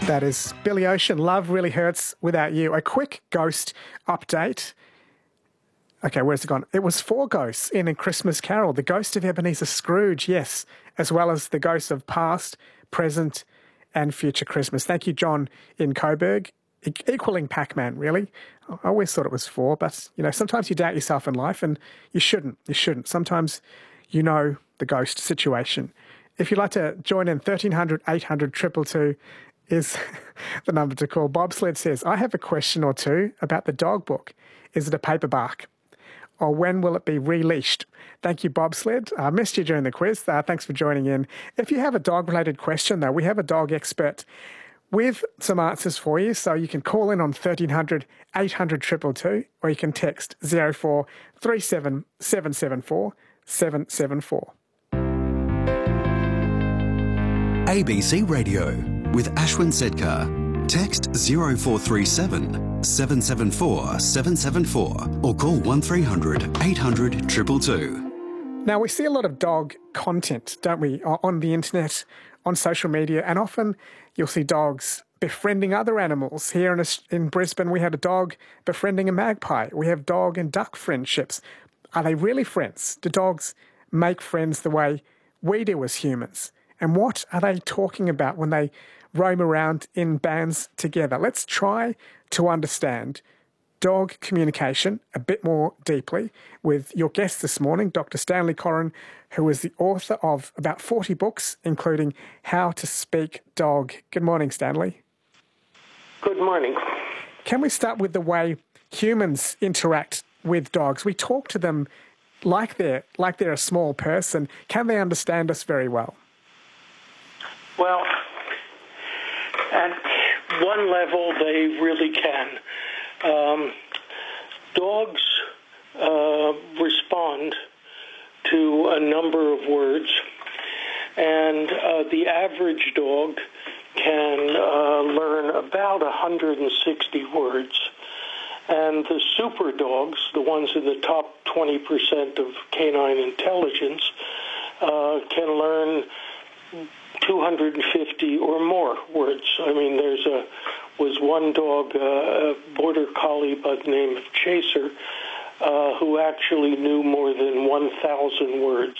That is Billy Ocean, Love Really Hurts Without You. A quick ghost update. Okay, where's it gone? It was 4 ghosts in A Christmas Carol. The ghost of Ebenezer Scrooge, yes, as well as the ghosts of past, present and future Christmas. Thank you, John in Coburg. Equaling Pac-Man, really. I always thought it was 4, but, sometimes you doubt yourself in life, and you shouldn't. You shouldn't. Sometimes you know the ghost situation. If you'd like to join in, 1300 800 222 is the number to call. Bobsled says, I have a question or two about the dog book. Is it a paperback? Or when will it be released? Thank you, Bobsled. I missed you during the quiz. Thanks for joining in. If you have a dog-related question, though, we have a dog expert with some answers for you. So you can call in on 1300 800 222, or you can text 0437 774 774. ABC Radio with Ashwin Sedkar. Text 0437 774 774 or call 1300 800 222. Now, we see a lot of dog content, don't we, on the internet, on social media, and often you'll see dogs befriending other animals. Here in Brisbane, we had a dog befriending a magpie. We have dog and duck friendships. Are they really friends? Do dogs make friends the way we do as humans? And what are they talking about when they roam around in bands together? Let's try to understand dog communication a bit more deeply with your guest this morning, Dr. Stanley Coren, who is the author of about 40 books, including How to Speak Dog. Good morning, Stanley. Good morning. Can we start with the way humans interact with dogs? We talk to them like they're a small person. Can they understand us very well? Well, at one level, they really can. Dogs respond to a number of words, and the average dog can learn about 160 words. And the super dogs, the ones in the top 20% of canine intelligence, can learn 250 or more words. I mean, was one dog, a border collie by the name of Chaser, who actually knew more than 1,000 words.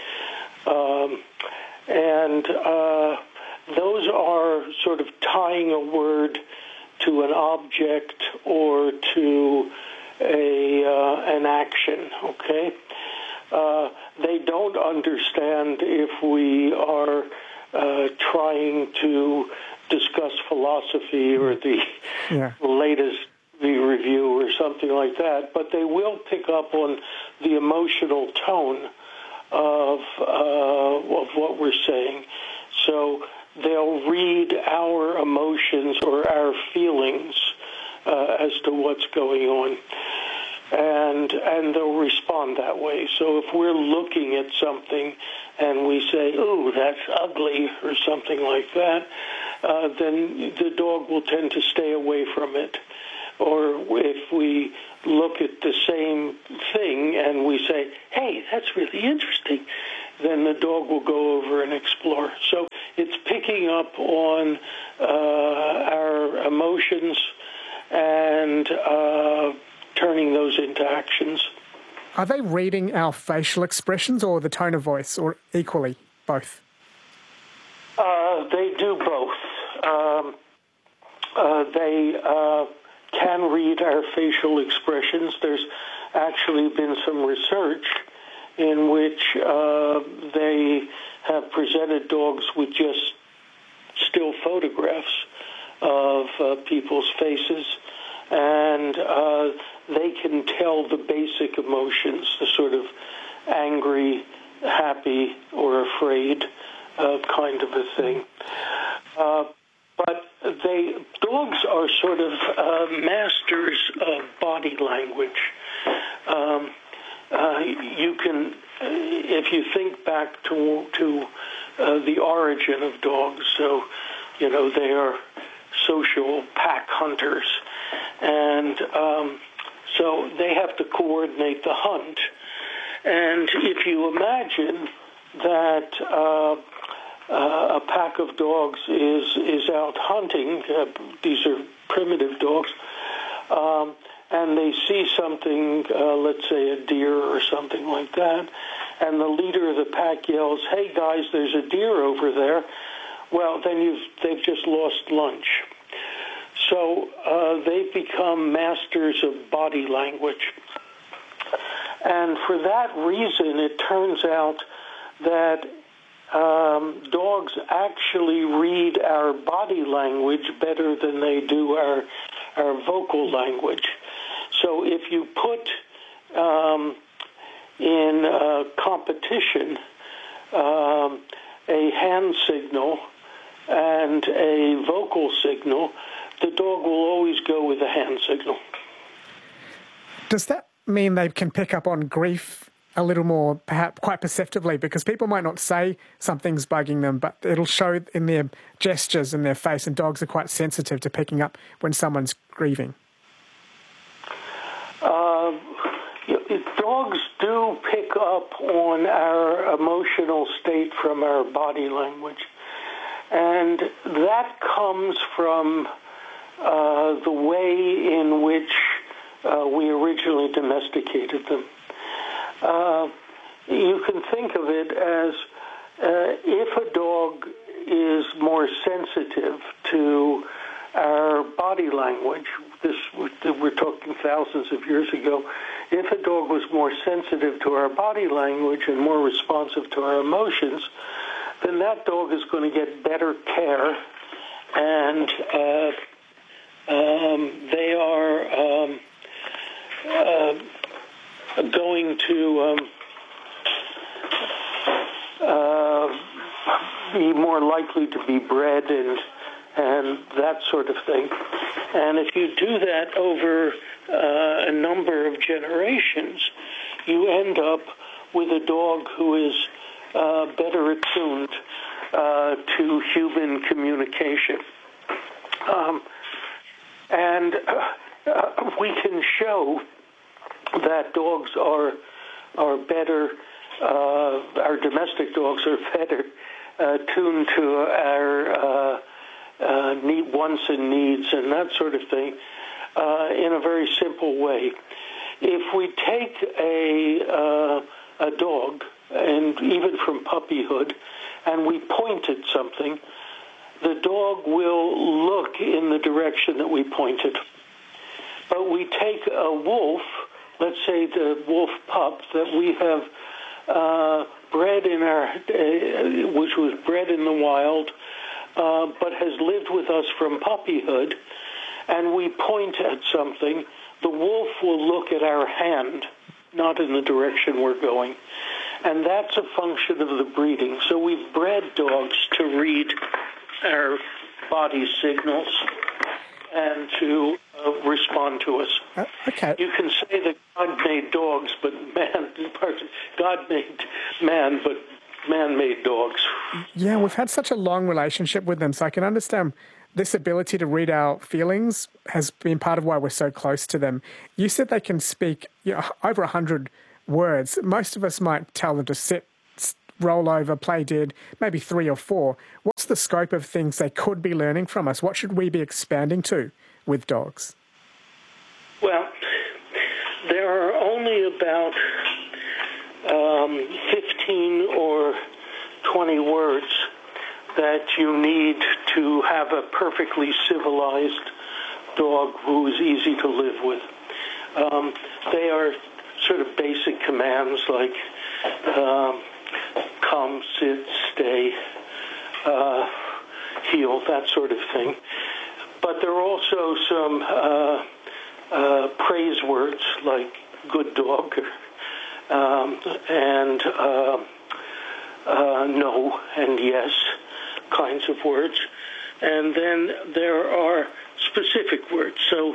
And those are sort of tying a word to an object or to an action, okay? They don't understand if we are trying to discuss philosophy or the latest review or something like that, but they will pick up on the emotional tone of what we're saying. So they'll read our emotions or our feelings as to what's going on, and they'll respond that way. So if we're looking at something and we say, "Ooh, that's ugly," or something like that, then the dog will tend to stay away from it. Or if we look at the same thing and we say, "Hey, that's really interesting," then the dog will go over and explore. So it's picking up on our emotions and turning those into actions. Are they reading our facial expressions or the tone of voice, or equally, both? They do both. They can read our facial expressions. There's actually been some research in which they have presented dogs with just still photographs of people's faces, and they can tell the basic emotions, the sort of angry, happy, or afraid kind of a thing. But dogs are sort of masters of body language. You can, if you think back to the origin of dogs, so they are social pack hunters, and so they have to coordinate the hunt. And if you imagine that a pack of dogs is out hunting. These are primitive dogs. And they see something, let's say a deer or something like that, and the leader of the pack yells, "Hey guys, there's a deer over there." Well, then they've just lost lunch. So they've become masters of body language. And for that reason, it turns out that dogs actually read our body language better than they do our vocal language. So if you put in a competition a hand signal and a vocal signal, the dog will always go with the hand signal. Does that mean they can pick up on grief a little more, perhaps quite perceptively? Because people might not say something's bugging them, but it'll show in their gestures and their face, and dogs are quite sensitive to picking up when someone's grieving. Dogs do pick up on our emotional state from our body language. And that comes from the way in which we originally domesticated them. You can think of it as if a dog is more sensitive to our body language, we're talking thousands of years ago, if a dog was more sensitive to our body language and more responsive to our emotions, then that dog is going to get better care, and they are going to be more likely to be bred and that sort of thing. And if you do that over a number of generations, you end up with a dog who is better attuned to human communication. And we can show that dogs are better, our domestic dogs are better tuned to our wants and needs and that sort of thing in a very simple way. If we take a dog, and even from puppyhood, and we point at something, the dog will look in the direction that we pointed. But we take a wolf, let's say the wolf pup that we have bred in which was bred in the wild, but has lived with us from puppyhood, and we point at something, the wolf will look at our hand, not in the direction we're going. And that's a function of the breeding. So we've bred dogs to read our body signals and to respond to us. Okay. You can say that God made dogs, but God made man, but man made dogs. Yeah, we've had such a long relationship with them, so I can understand this ability to read our feelings has been part of why we're so close to them. You said they can speak over 100 words. Most of us might tell them to sit, roll over, play dead, maybe 3 or 4. What's the scope of things they could be learning from us? What should we be expanding to with dogs? Well, there are only about 15 or 20 words that you need to have a perfectly civilized dog who is easy to live with. They are sort of basic commands like come, sit, stay, heel, that sort of thing. But there are also some praise words like good dog and no and yes kinds of words. And then there are specific words. So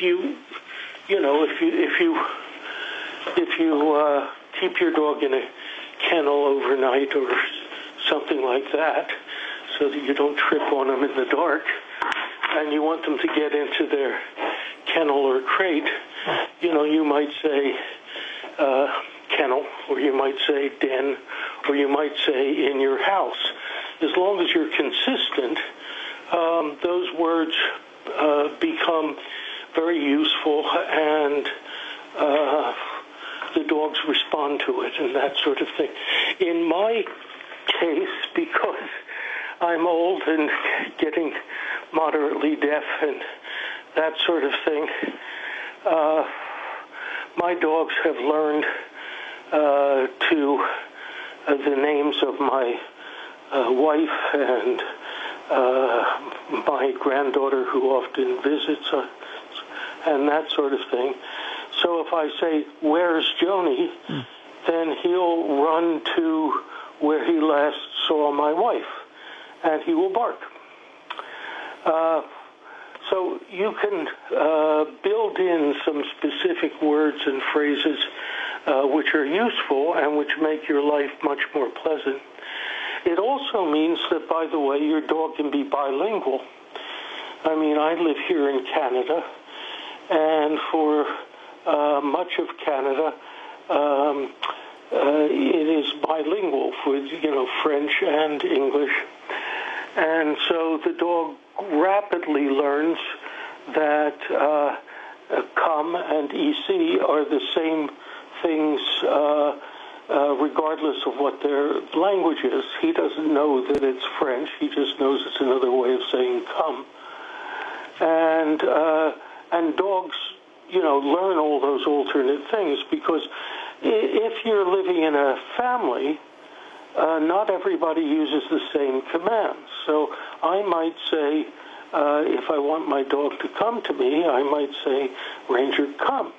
if you keep your dog in a kennel overnight or something like that, so that you don't trip on them in the dark, and you want them to get into their kennel or crate, you might say kennel, or you might say den, or you might say in your house. as long as you're consistent, those words become very useful, and the dogs respond to it and that sort of thing. In my case, because I'm old and getting moderately deaf and that sort of thing, my dogs have learned the names of my wife and my granddaughter who often visits us and that sort of thing. So if I say, "Where's Joni?" then he'll run to where he last saw my wife, and he will bark. So you can build in some specific words and phrases which are useful and which make your life much more pleasant. It also means that, by the way, your dog can be bilingual. I mean, I live here in Canada, and for much of Canada, it is bilingual for, French and English. And so the dog rapidly learns that come and EC are the same things regardless of what their language is. He doesn't know that it's French. He just knows it's another way of saying come. And dogs, learn all those alternate things, because if you're living in a family, not everybody uses the same commands. So I might say, if I want my dog to come to me, I might say, "Ranger, come."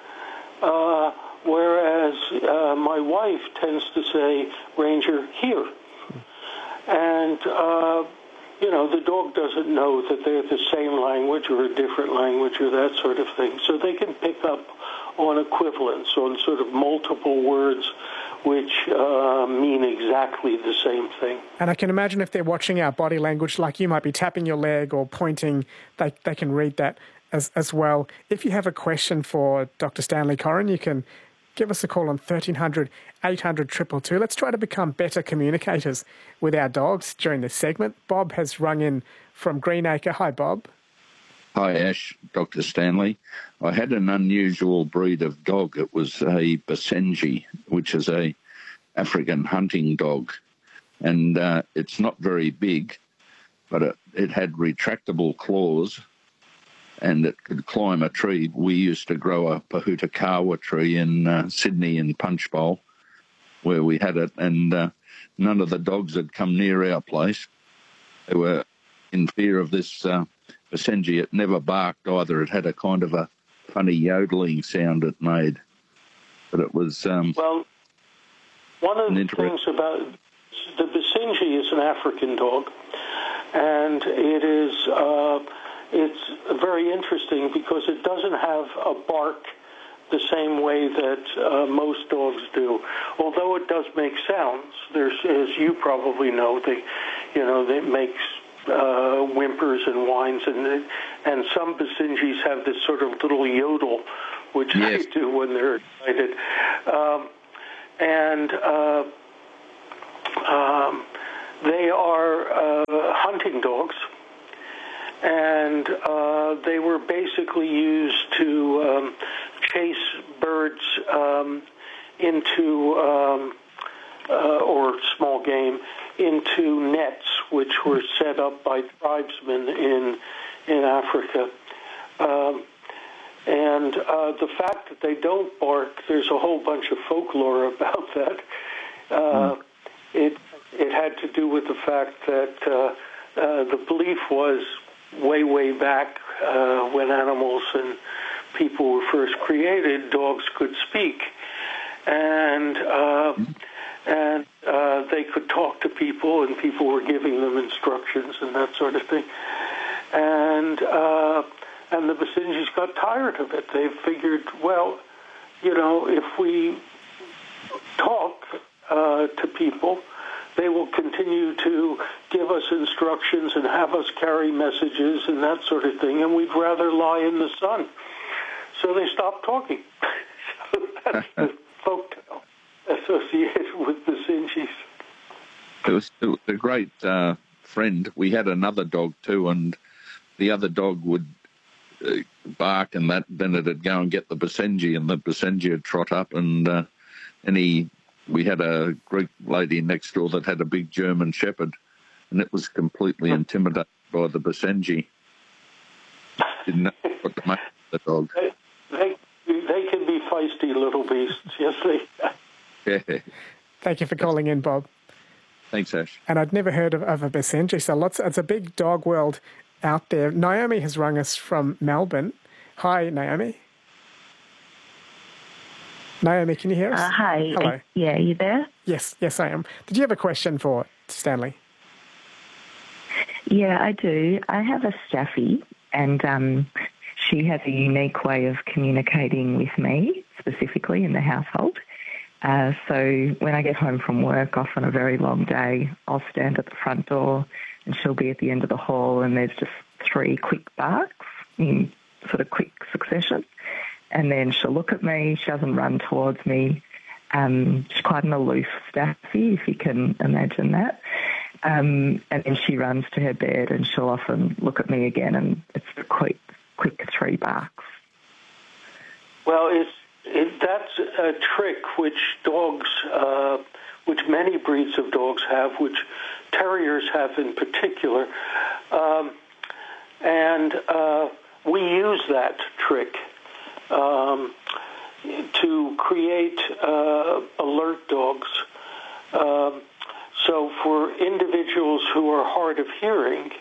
Whereas my wife tends to say, "Ranger, here." And, the dog doesn't know that they're the same language or a different language or that sort of thing. So they can pick up on equivalence, on sort of multiple words which mean exactly the same thing. And I can imagine if they're watching our body language, like you might be tapping your leg or pointing, they can read that as well. If you have a question for Dr. Stanley Coren, you can give us a call on 1300 800 222. Let's try to become better communicators with our dogs during this segment. Bob has rung in from Greenacre. Hi, Bob. Hi, Ash, Dr. Stanley. I had an unusual breed of dog. It was a Basenji, which is a African hunting dog. And it's not very big, but it had retractable claws and it could climb a tree. We used to grow a Pahutakawa tree in Sydney in Punchbowl, where we had it, and none of the dogs had come near our place. They were in fear of this Basenji. It never barked either. It had a kind of a funny yodeling sound it made. But it was... well, one of the things about the Basenji is an African dog, and it is it's very interesting because it doesn't have a bark the same way that most dogs do. Although it does make sounds, there's, as you probably know, they makes whimpers and whines, and some Basenjis have this sort of little yodel, which yes. they do when they're excited. They are hunting dogs, and they were basically used to chase birds into, or small game, into nets, which were set up by tribesmen in Africa. And the fact that they don't bark, there's a whole bunch of folklore about that. It had to do with the fact that the belief was way back when animals and people were first created, dogs could speak, and they could talk to people, and people were giving them instructions and that sort of thing. And the Basenjis got tired of it. They figured, well, if we talk to people, they will continue to give us instructions and have us carry messages and that sort of thing, and we'd rather lie in the sun. So they stopped talking. So that's the folktale associated with Basenjis. It was a great friend. We had another dog too, and the other dog would bark, and then it'd go and get the Basenji, and the Basenji would trot up, and we had a Greek lady next door that had a big German Shepherd, and it was completely intimidated by the Basenji. Didn't know what to make of the dog. They can be feisty little beasts, yes they can. Yeah. Thank you for calling in, Bob. Thanks, Ash. And I'd never heard of a Basenji, so it's a big dog world out there. Naomi has rung us from Melbourne. Hi, Naomi. Naomi, can you hear us? Hi. Hello. Yeah, you there? Yes, I am. Did you have a question for Stanley? Yeah, I do. I have a Staffy, and she has a unique way of communicating with me, specifically in the household. So when I get home from work, often a very long day, I'll stand at the front door and she'll be at the end of the hall, and there's just 3 quick barks in sort of quick succession. And then she'll look at me. She doesn't run towards me. She's quite an aloof Staffy, if you can imagine that. And then she runs to her bed, and she'll often look at me again, and it's a quick 3 barks. Well, that's a trick which many breeds of dogs have, which terriers have in particular. And we use that trick to create alert dogs. So for individuals who are hard of hearing,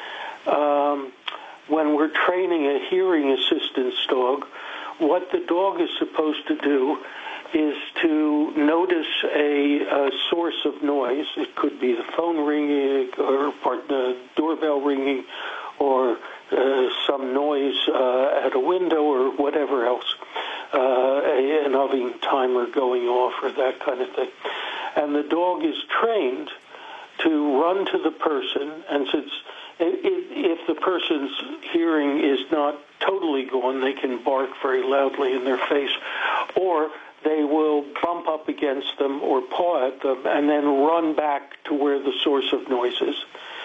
when we're training a hearing assistance dog, what the dog is supposed to do is to notice a source of noise. It could be the phone ringing or the doorbell ringing, or some noise at a window or whatever else, an oven timer going off or that kind of thing. And the dog is trained to run to the person, and since if the person's hearing is not totally gone, they can bark very loudly in their face, or they will bump up against them or paw at them and then run back to where the source of noise is.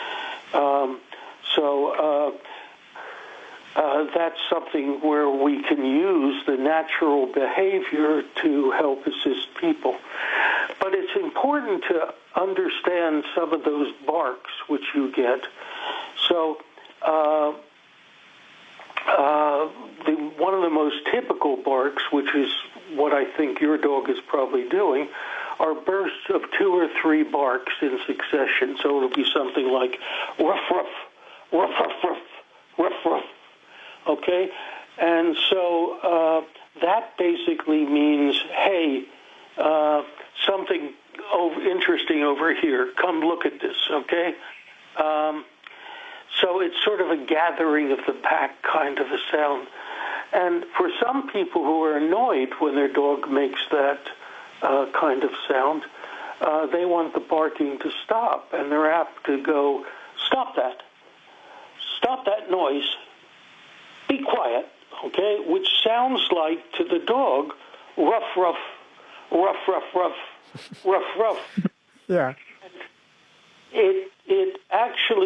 That's something where we can use the natural behavior to help assist people. But it's important to understand some of those barks which you get. So one of the most typical barks, which is what I think your dog is probably doing, are bursts of 2 or 3 barks in succession. So it'll be something like ruff, ruff, ruff, ruff, ruff, ruff, ruff. Okay? And so that basically means, hey, something interesting over here. Come look at this, okay? So it's sort of a gathering of the pack kind of a sound. And for some people who are annoyed when their dog makes that kind of sound, they want the barking to stop, and they're apt to go, stop that noise, be quiet, okay, which sounds like to the dog, ruff, ruff, ruff, ruff, ruff, ruff, ruff. Yeah. It actually